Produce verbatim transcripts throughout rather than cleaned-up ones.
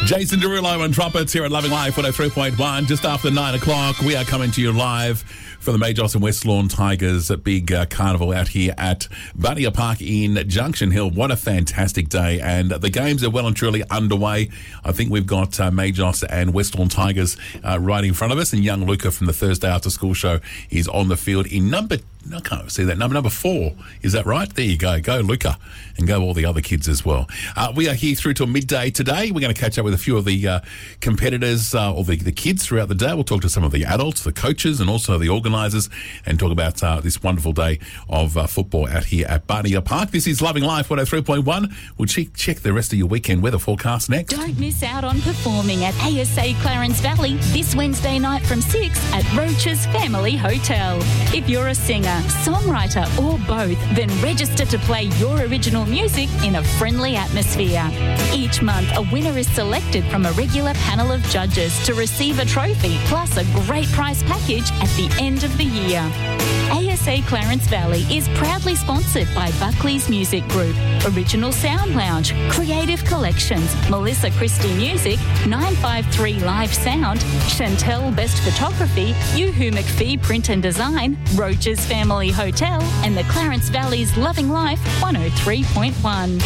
Jason Derulo and trumpets here at Loving Life one oh three point one. Just after nine o'clock, we are coming to you live from the Majos and West Lawn Tigers big uh, carnival out here at Bunya Park in Junction Hill. What a fantastic day, and the games are well and truly underway. I think we've got uh, Majos and West Lawn Tigers uh, right in front of us, and young Luca from the Thursday After School Show is on the field in number I can't see that. Number number four. Is that right? There you go. Go, Luca. And go all the other kids as well. Uh, we are here through till midday today. We're going to catch up with a few of the uh, competitors uh, or the, the kids throughout the day. We'll talk to some of the adults, the coaches, and also the organisers, and talk about uh, this wonderful day of uh, football out here at Bunya Park. This is Loving Life one oh three point one. We'll check, check the rest of your weekend weather forecast next. Don't miss out on performing at A S A Clarence Valley this Wednesday night from six at Roach's Family Hotel. If you're a singer, songwriter or both, then register to play your original music in a friendly atmosphere. Each month, a winner is selected from a regular panel of judges to receive a trophy plus a great prize package at the end of the year. A S A Clarence Valley is proudly sponsored by Buckley's Music Group, Original Sound Lounge, Creative Collections, Melissa Christie Music, nine five three Live Sound, Chantel Best Photography, Yoo-Hoo McPhee Print and Design, Roach's Family Hotel, and the Clarence Valley's Loving Life one oh three point one.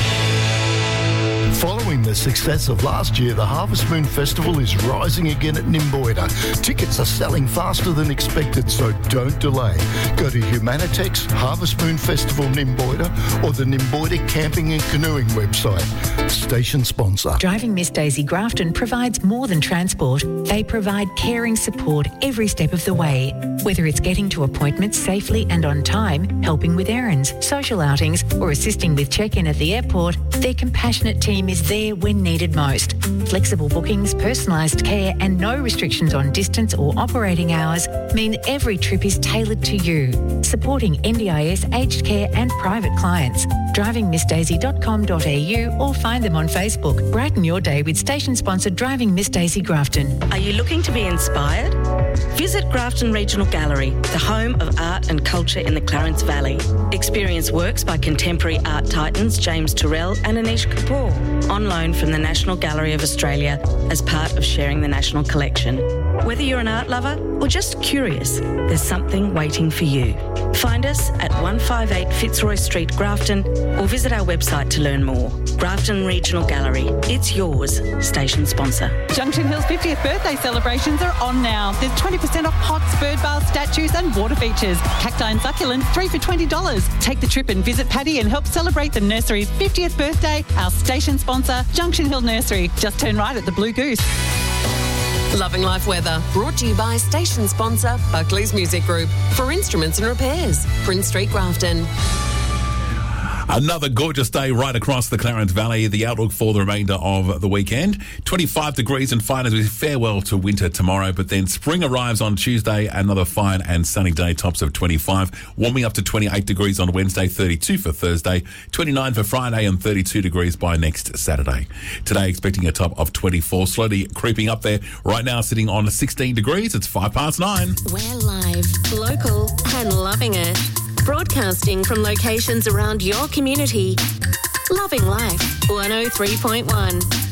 Following the success of last year, the Harvest Moon Festival is rising again at Nimboida. Tickets are selling faster than expected, so don't delay. Go to Humanitex, Harvest Moon Festival Nimboida, or the Nimboida Camping and Canoeing website. Station sponsor. Driving Miss Daisy Grafton provides more than transport. They provide caring support every step of the way. Whether it's getting to appointments safely and on time, helping with errands, social outings, or assisting with check-in at the airport, their compassionate team is there when needed most. Flexible bookings, personalised care, and no restrictions on distance or operating hours mean every trip is tailored to you. Supporting N D I S, aged care and private clients. driving miss daisy dot com dot a u or find them on Facebook. Brighten your day with station sponsored Driving Miss Daisy Grafton. Are you looking to be inspired? Visit Grafton Regional Gallery, the home of art and culture in the Clarence Valley. Experience works by contemporary art titans James Turrell and Anish Kapoor, on loan from the National Gallery of Australia as part of sharing the National Collection. Whether you're an art lover or just curious, there's something waiting for you. Find us at one five eight Fitzroy Street, Grafton, or visit our website to learn more. Grafton Regional Gallery. It's yours. Station sponsor. Junction Hill's fiftieth birthday celebrations are on now. There's twenty percent off pots, bird baths, statues and water features. Cacti and succulents, three for twenty dollars. Take the trip and visit Paddy and help celebrate the nursery's fiftieth birthday. Our station sponsor, Junction Hill Nursery. Just turn right at the Blue Goose. Loving Life Weather, brought to you by station sponsor Buckley's Music Group for instruments and repairs, Prince Street, Grafton. Another gorgeous day right across the Clarence Valley. The outlook for the remainder of the weekend. twenty-five degrees and fine as we farewell to winter tomorrow, but then spring arrives on Tuesday. Another fine and sunny day, tops of twenty-five. Warming up to twenty-eight degrees on Wednesday, thirty-two for Thursday, twenty-nine for Friday and thirty-two degrees by next Saturday. Today expecting a top of twenty-four, slowly creeping up there. Right now sitting on sixteen degrees. It's five past nine. We're live, local and loving it. Broadcasting from locations around your community. Loving Life one oh three point one.